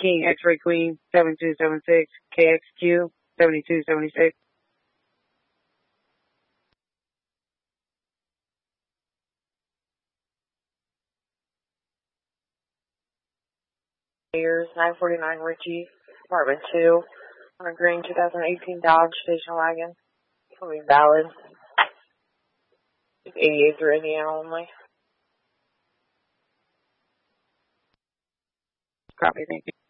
King X-Ray Queen 7276 KXQ 7276. Years 949 Ritchie, apartment 2, on a green 2018 Dodge station wagon. It'll be valid. It's 88 through Indiana only. Copy, thank you.